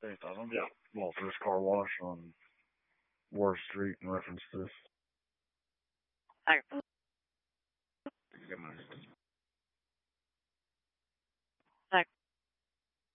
8,000? Yeah. Walter's Car Wash on Ward Street in reference to this. Okay.